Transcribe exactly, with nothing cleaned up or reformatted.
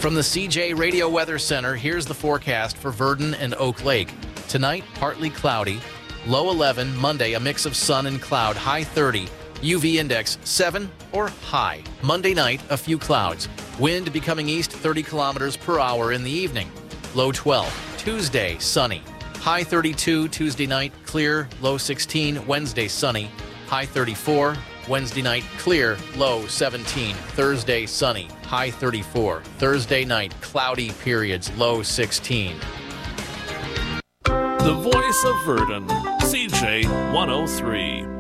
From the C J Radio Weather Center, here's the forecast for Verdon and Oak Lake. Tonight, partly cloudy. Low eleven. Monday, a mix of sun and cloud. High thirty. U V index seven or high. Monday night, a few clouds. Wind becoming east thirty kilometers per hour in the evening. Low twelve. Tuesday, sunny. High thirty-two. Tuesday night, clear. Low sixteen. Wednesday, sunny. High thirty-four. Wednesday night, clear. Low seventeen. Thursday, sunny. High thirty-four. Thursday night, cloudy periods. Low sixteen. The voice of Verdon, C J one oh three.